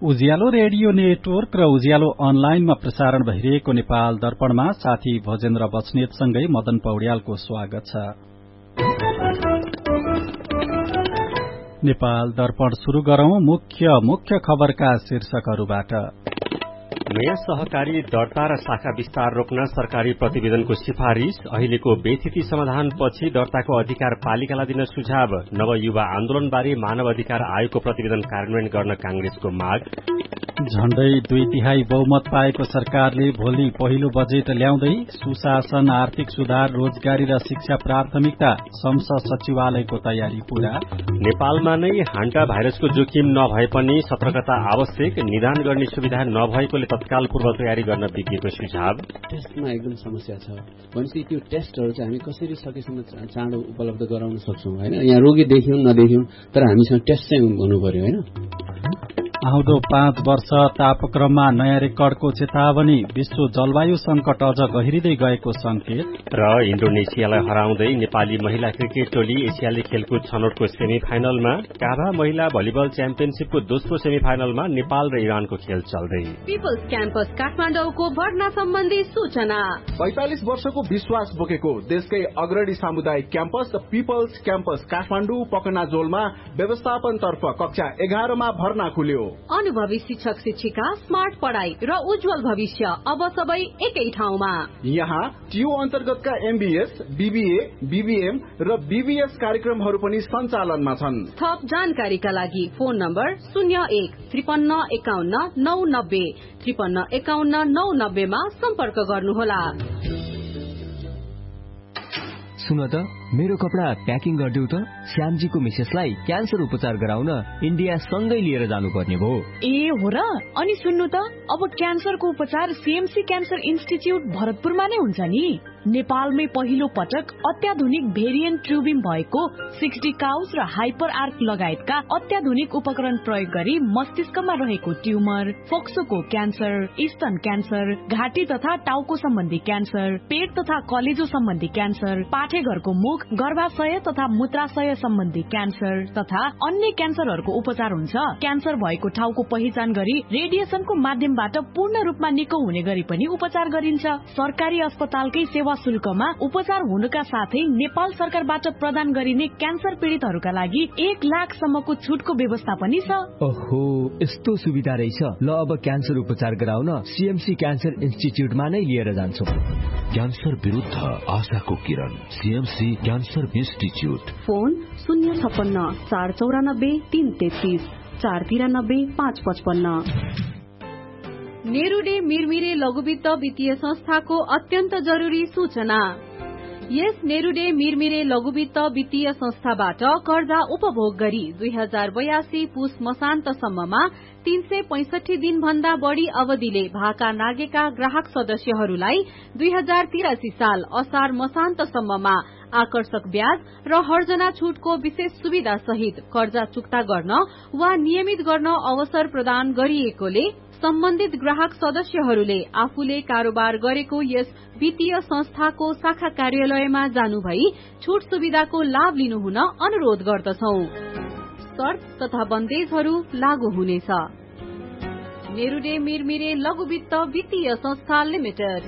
उज्यालो radio network र उज्यालो अनलाइनमा प्रसारण भइरहेको नेपाल दर्पणमा साथी भोजेन्द्र बस्नेतसँगै मदन पौड्यालको स्वागत छ। नेपाल दर्पण शुरू गरौं मुख्य खबरका शीर्षकहरूबाट। नयाँ सहकारी दर्ता र शाखा विस्तार रोक्न सरकारी प्रतिवेदनको सिफारिश, अहिलेको बेथिति समाधानपछि दर्ताको अधिकार पालिकालाई दिन सुझाव, नवयुवा आन्दोलनबारे मानव अधिकार आयोगको प्रतिवेदन कार्यान्वयन गर्न कांग्रेसको माग। झण्डै 2/3 बहुमत पाएको सरकारले भोलि पहिलो बजेट ल्याउँदै सुशासन, आर्थिक सुधार, रोजगारी र शिक्षा प्राथमिकता, संसद सचिवालयको तयारी पूरा। नेपालमा नै हान्टा भाइरसको जोखिम नभए पनि सतर्कता आवश्यक, निदान गर्ने सुविधा नभएकोले तत्काल पूर्व तयारी गर्न विज्ञको सुझाव। टेस्टमा एकदम समस्या छ भनेपछि त्यो टेस्टहरू चाहिँ हामी कसरी सकेसम्म चाँडो उपलब्ध गराउन सक्छौं हैन। यहाँ रोगी देख्यौं नदेख्यौं तर हामीसँग टेस्ट चाहिँ हुनु पर्यो हैन। आउँदो 5 वर्ष तापक्रममा नयाँ रेकर्डको चेतावनी, विश्व जलवायु संकट अझ गहिरिँदै गएको संकेत। र इन्डोनेसियालाई हराउँदै नेपाली महिला क्रिकेट टोली एसियाली खेलकुद छनौटको सेमिफाइनलमा, काभा महिला भलिबल च्याम्पियनशिपको दोस्रो सेमिफाइनलमा नेपाल र इरानको खेल चल्दै। पिपल्स क्याम्पस काठमाडौँको भर्ना सम्बन्धी सूचना। 45 वर्षको विश्वास बोकेको देशकै अग्रणी सामुदायिक क्याम्पस पिपल्स क्याम्पस काठमाडौँ पकनाजोलमा व्यवस्थापनतर्फ कक्षा 11 मा भर्ना खुल्यो। अनुभवी शिक्षक शिक्षिका, स्मार्ट पढ़ाई र उज्जवल भविष्य अब सबै एकै ठाउँमा। यहाँ टियु अन्तर्गतका MBS, BBA, BBM र BBS कार्यक्रमहरू पनि सञ्चालनमा छन्। थप जानकारीका लागि फोन नम्बर 01 53 51 990 53 51 990 मा सम्पर्क गर्नुहोला। सुन त, मेरो कपडा प्याकिङ गरिदेऊ त। श्यामजीको मिसेसलाई क्यान्सर उपचार गराउन इन्डिया सँगै लिएर जानुपर्ने भयो। ए हो र? अनि सुन्नु त, अब क्यान्सरको उपचार CMC क्यान्सर इन्स्टिच्युट भरतपुरमा नै हुन्छ नि। नेपालमै पहिलो पटक अत्याधुनिक भेरिएन्ट ट्युबिङ भएको 60 काउस र हाइपर आर्क लगायतका अत्याधुनिक उपकरण प्रयोग गरी मस्तिष्कमा रहेको ट्युमर, फोक्सोको क्यान्सर, स्तन क्यान्सर, घाँटी तथा टाउको सम्बन्धी क्यान्सर, पेट तथा कलेजो सम्बन्धी क्यान्सर, पाठेघरको मुख, गर्भाशय तथा मूत्राशय सम्बन्धी क्यान्सर तथा अन्य क्यान्सरहरूको उपचार हुन्छ। क्यान्सर भएको ठाउँको पहिचान गरी रेडिएसनको माध्यमबाट पूर्ण रूपमा निको हुने गरी पनि उपचार गरिन्छ। सरकारी अस्पतालकै सेवा शुल्कमा उपचार हुनुका साथै नेपाल सरकारबाट प्रदान गरिने क्यान्सर पीडितहरूका लागि 1 लाखसम्मको छुटको व्यवस्था पनि छ। ओहो, यस्तो सुविधा रहेछ। ल, अब क्यान्सर उपचार गराउन CMC क्यान्सर इन्स्टिच्युटमा नै लिएर जान्छौँ। क्यान्सर विरुद्ध आशाको किरण, CMC क्यान्सर इन्स्टिच्युट। फोन 056 494 333 493 555। नेरुडे मिरमिरे लघुवित्त वित्तीय संस्थाको अत्यन्त जरुरी सूचना। यस नेरुडे मिरमिरे लघुवित्त वित्तीय संस्थाबाट कर्जा उपभोग गरी 2082 पुस मसान्तसम्ममा 365 दिन भन्दा बढ़ी अवधिले भाका नागेका ग्राहक सदस्यहरूलाई 2083 साल असार मसान्तसम्ममा आकर्षक ब्याज र हर्जना छूटको विशेष सुविधा सहित कर्जा चुक्ता गर्न वा नियमित गर्न अवसर प्रदान गरिएकोले सम्बन्धित ग्राहक सदस्यहरूले आफूले कारोबार गरेको यस वित्तीय संस्थाको शाखा कार्यालयमा जानु भई छूट सुविधाको लाभ लिनु हुन अनुरोध गर्दछौ। शर्त तथा बन्देजहरू लागू हुनेछ। नेरुडे मिरमिरे लघुवित्त वित्तीय संस्था लिमिटेड।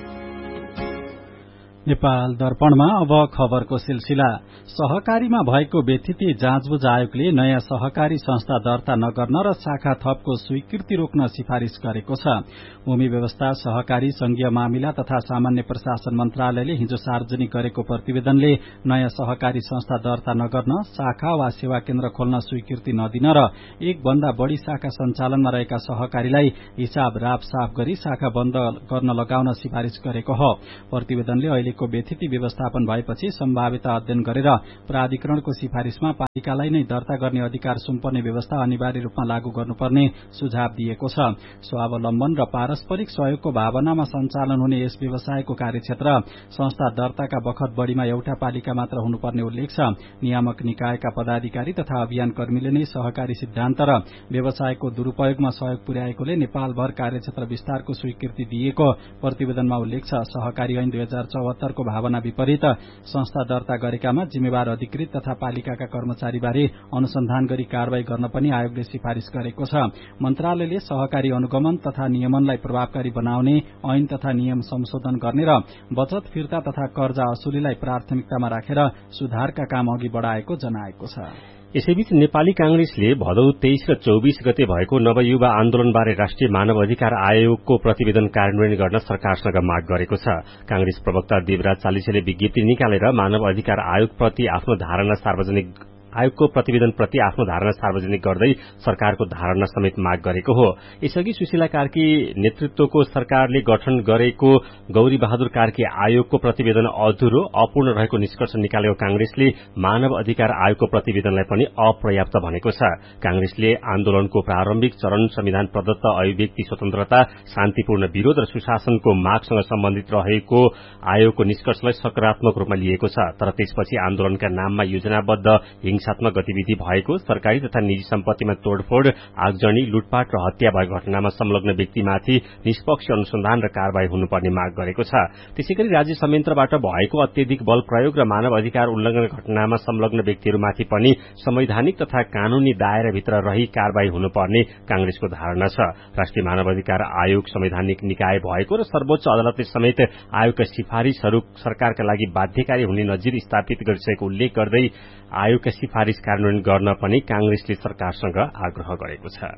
नेपाल दर्पणमा अब खबरको सिलसिला। सहकारीमा भएको बेथिति जाँचबुझ आयोगले नयाँ सहकारी संस्था दर्ता नगर्न र शाखा थपको स्वीकृति रोक्न सिफारिश गरेको छ। भूमि व्यवस्था, सहकारी, संघीय मामिला तथा सामान्य प्रशासन मन्त्रालयले हिजो सार्वजनिक गरेको प्रतिवेदनले नयाँ सहकारी संस्था दर्ता नगर्न, शाखा वा सेवा केन्द्र खोल्न स्वीकृति नदिन र 1 भन्दा बढ़ी शाखा सञ्चालनमा रहेका सहकारीलाई हिसाब रापसाफ गरी शाखा बन्द गर्न लगाउन सिफारिश गरेको हो। प्रतिवेदनले अहिलेको बेथिति व्यवस्थापन भएपछि सम्भाव्यता अध्ययन गरेर प्राधिकरणको सिफारिशमा पालिकालाई नै दर्ता गर्ने अधिकार सुम्पर्ने व्यवस्था अनिवार्य रूपमा लागू गर्नुपर्ने सुझाव दिएको छ। स्वावलम्बन र पारस्परिक सहयोगको भावनामा सञ्चालन हुने यस व्यवसायको कार्यक्षेत्र संस्था दर्ताका बखत बढ़ीमा एउटा पालिका मात्र हुनुपर्ने उल्लेख छ। नियामक निकायका पदाधिकारी तथा अभियान कर्मीले नै सहकारी सिद्धान्त र व्यवसायको दुरूपयोगमा सहयोग पुर्याएकोले नेपालभर कार्यक्षेत्र विस्तारको स्वीकृति दिएको प्रतिवेदनमा उल्लेख छ। सहकारी ऐन 2074 स्तरको भावना विपरीत संस्था दर्ता गरेकामा जिम्मेवार अधिकृत तथा पालिकाका कर्मचारीबारे अनुसन्धान गरी कारवाही गर्न पनि आयोगले सिफारिश गरेको छ। मन्त्रालयले सहकारी अनुगमन तथा नियमनलाई प्रभावकारी बनाउने ऐन तथा नियम संशोधन गर्ने र बचत फिर्ता तथा कर्जा असुलीलाई प्राथमिकतामा राखेर सुधारका काम अघि बढ़ाएको जनाएको छ। यसैबीच नेपाली कांग्रेसले भदौ 23 र 24 गते भएको नवयुवा आन्दोलनबारे राष्ट्रिय मानव अधिकार आयोगको प्रतिवेदन कार्यान्वयन गर्न सरकारसँग माग गरेको छ। कांग्रेस प्रवक्ता देवराज चालिसेले विज्ञप्ति निकालेर मानव अधिकार आयोगप्रति आफ्नो धारणा सार्वजनिक गर्दै सरकारको धारणा समेत माग गरेको हो। यसअघि सुशीला कार्की नेतृत्वको सरकारले गठन गरेको गौरी बहादुर कार्की आयोगको प्रतिवेदन अधुरो अपूर्ण रहेको निष्कर्ष निकालेको कांग्रेसले मानव अधिकार आयोगको प्रतिवेदनलाई पनि अपर्याप्त भनेको छ। कांग्रेसले आन्दोलनको प्रारम्भिक चरण संविधान प्रदत्त अभिव्यक्ति स्वतन्त्रता, शान्तिपूर्ण विरोध र सुशासनको मागसँग सम्बन्धित रहेको आयोगको निष्कर्षलाई सकारात्मक रूपमा लिएको छ। तर त्यसपछि आन्दोलनका नाममा योजनाबद्ध हिंसात्मक गतिविधि भएको, सरकारी तथा निजी सम्पत्तिमा तोडफोड, आगजनी, लुटपाट र हत्या भएको घटनामा संलग्न व्यक्तिमाथि निष्पक्ष अनुसन्धान र कारवाही हुनुपर्ने माग गरेको छ। त्यसैगरी राज्य संयन्त्रबाट भएको अत्यधिक बल प्रयोग र मानव अधिकार उल्लंघन घटनामा संलग्न व्यक्तिहरूमाथि पनि संवैधानिक तथा कानूनी दायराभित्र रही कारवाही हुनुपर्ने कांग्रेसको धारणा छ। राष्ट्रिय मानव अधिकार आयोग संवैधानिक निकाय भएको र सर्वोच्च अदालतले समेत आयोगका सिफारिशहरू सरकारका लागि बाध्यकारी हुने नजिर स्थापित गरिसकेको उल्लेख गर्दै आयोगका सिफारिश कार्यान्वयन गर्न पनि कांग्रेसले सरकारसँग आग्रह गरेको छ।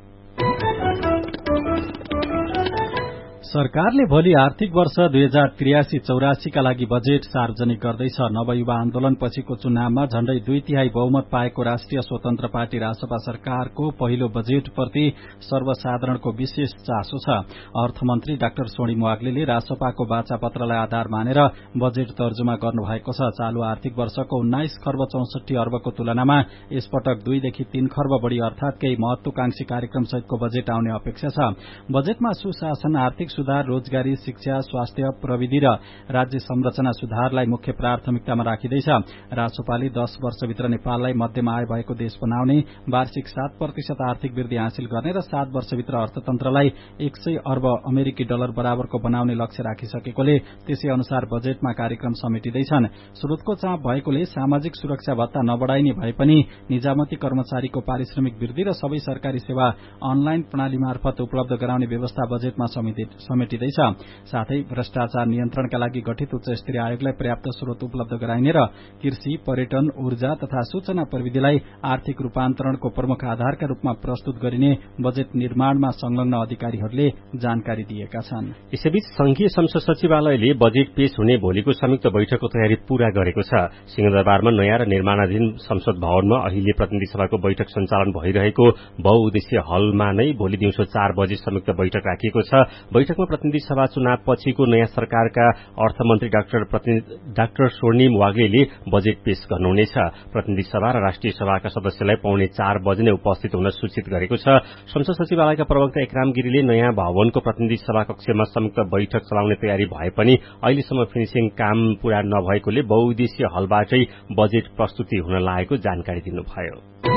सरकारले भोलि आर्थिक वर्ष 2083-84 का लागि बजेट सार्वजनिक गर्दैछ। नवयुवा आन्दोलन पछिको चुनावमा झण्डै 2/3 बहुमत पाएको राष्ट्रिय स्वतन्त्र पार्टी रासपा सरकारको पहिलो बजेटप्रति सर्वसाधारणको विशेष चासो छ। अर्थमन्त्री डाक्टर स्वर्णिम वाग्लेले रासपाको वाचापत्रलाई आधार मानेर बजेट तर्जुमा गर्नुभएको छ। चालू आर्थिक वर्षको 19 खर्ब 64 अर्बको तुलनामा यसपटक 2 देखि 3 खर्ब बढ़ी अर्थात केही महत्वाकांक्षी कार्यक्रम सहितको बजेट आउने अपेक्षा छ। बजेटमा सुशासन, आर्थिक सुधार, रोजगारी, शिक्षा, स्वास्थ्य, प्रविधि र राज्य संरचना सुधारलाई मुख्य प्राथमिकतामा राखिँदैछ। रासोपाले 10 वर्षभित्र नेपाललाई मध्यम आय भएको देश बनाउने, वार्षिक 7% आर्थिक वृद्धि हासिल गर्ने र 7 वर्षभित्र अर्थतन्त्रलाई 100 अर्ब अमेरिकी डलर बराबरको बनाउने लक्ष्य राखिसकेकोले त्यसै अनुसार बजेटमा कार्यक्रम समेटिँदैछन्। स्रोतको चाप भएकोले सामाजिक सुरक्षा भत्ता नबढाइने भए पनि निजामती कर्मचारीको पारिश्रमिक वृद्धि र सबै सरकारी सेवा अनलाइन प्रणाली मार्फत उपलब्ध गराउने व्यवस्था बजेटमा समेटिँदैछ। साथै भ्रष्टाचार नियन्त्रणका लागि गठित उच्च स्तरीय आयोगलाई पर्याप्त स्रोत उपलब्ध गराइने र कृषि, पर्यटन, ऊर्जा तथा सूचना प्रविधिलाई आर्थिक रूपान्तरणको प्रमुख आधारका रूपमा प्रस्तुत गरिने बजेट निर्माणमा संलग्न अधिकारीहरूले जानकारी दिएका छन्। यसैबीच संघीय संसद सचिवालयले बजेट पेश हुने भोलिको संयुक्त बैठकको तयारी पूरा गरेको छ। सिंहदरबारमा नयाँ र निर्माणाधीन संसद भवनमा अहिले प्रतिनिधि सभाको बैठक सञ्चालन भइरहेको बहुउद्देश्य हलमा नै भोलि दिउँसो 4 बजे संयुक्त बैठक राखिएको छ। बैठकमा प्रतिनिधि सभा चुनाव पछिको नयाँ सरकारका अर्थमन्त्री डाक्टर स्वर्णिम वाग्लेले बजेट पेश गर्नुहुनेछ। प्रतिनिधि सभा र राष्ट्रिय सभाका सदस्यलाई 3:45 बजे नै उपस्थित हुन सूचित गरेको छ। संसद सचिवालयका प्रवक्ता एकराम गिरीले नयाँ भवनको प्रतिनिधि सभा कक्षमा संयुक्त बैठक चलाउने तयारी भए पनि अहिलेसम्म फिनिशिङ काम पूरा नभएकोले बहुउद्देश्य हलबाटै बजेट प्रस्तुति हुन लागेको जानकारी दिनुभयो।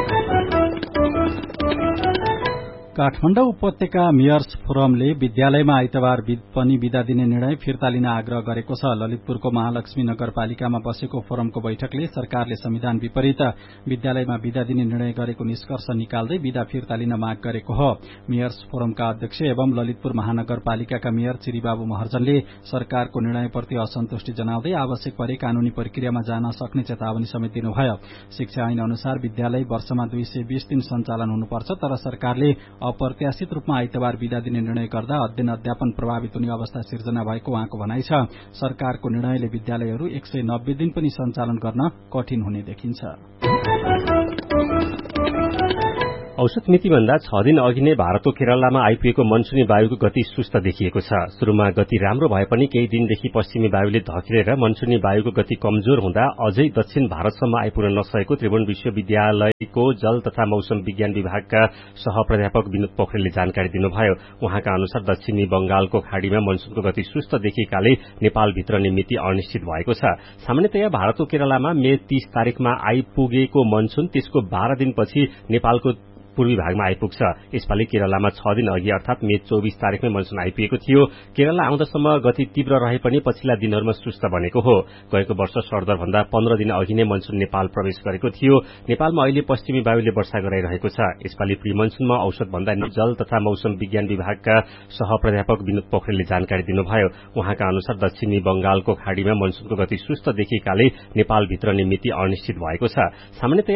काठमाडौँ उपत्यका मेयर्स फोरमले विद्यालयमा आइतबार पनि बिदा दिने निर्णय फिर्ता लिन आग्रह गरेको छ। ललितपुरको महालक्ष्मी नगरपालिकामा बसेको फोरमको बैठकले सरकारले संविधान विपरीत विद्यालयमा बिदा दिने निर्णय गरेको निष्कर्ष निकाल्दै बिदा फिर्ता लिन माग गरेको हो। मेयर्स फोरमका अध्यक्ष एवं ललितपुर महानगरपालिकाका मेयर चिरीबाबु महर्जनले सरकारको निर्णयप्रति असन्तुष्टि जनाउँदै आवश्यक परे कानूनी प्रक्रियामा जान सक्ने चेतावनी समेत दिनुभयो। शिक्षा ऐन अनुसार विद्यालय वर्षमा 220 दिन सञ्चालन हुनुपर्छ, तर सरकारले अप्रत्याशित रूपमा आइतबार बिदा दिने निर्णय गर्दा अध्ययन अध्यापन प्रभावित हुने अवस्था सिर्जना भएको उहाँको भनाइ छ। सरकारको निर्णयले विद्यालयहरू 190 दिन पनि सञ्चालन गर्न कठिन हुने देखिन्छ। औसत मितिभन्दा 6 दिन अघि नै भारतको केरलामा आइपुगेको मनसुनी वायुको गति सुस्त देखिएको छ। सुरुमा गति राम्रो भए पनि केही दिनदेखि पश्चिमी वायुले धकिरेर मनसुनी वायुको गति कमजोर हुँदा अझै दक्षिण भारतसम्म आइपुग्न नसकेको त्रिभुवन विश्वविद्यालयको जल तथा मौसम विज्ञान विभागका सहप्राध्यापक विनोद पोखरेलले जानकारी दिनुभयो। उहाँका अनुसार दक्षिणी बंगालको खाड़ीमा मनसुनको गति सुस्त देखिएकाले नेपालभित्र मिति अनिश्चित भएको छ। सामान्यतया भारतको केरलामा मे 30 तारिकमा आइपुगेको मनसुन त्यसको 12 दिनपछि नेपालको पूर्वी भागमा आइपुग्छ। यसपालि केरलामा 6 दिन अघि अर्थात मे 24 तारिकमै मनसुन आइपुगेको थियो। केरला आउँदासम्म गति तीव्र रहे पनि पछिल्ला दिनहरूमा सुस्त बनेको हो। गएको वर्ष सरदर भन्दा 15 दिन अघि नै मनसुन नेपाल प्रवेश गरेको थियो। नेपालमा अहिले पश्चिमी वायुले वर्षा गराइरहेको छ। यसपालि प्री मनसुनमा औसत भन्दा जल तथा मौसम विज्ञान विभागका सहप्राध्यापक विनोद पोखरेलले जानकारी दिनुभयो। उहाँका अनुसार दक्षिणी बंगालको खाड़ीमा मनसुनको गति सुस्त देखिएकाले नेपालभित्र निर्मिति अनिश्चित भएको छ। सामान्यतया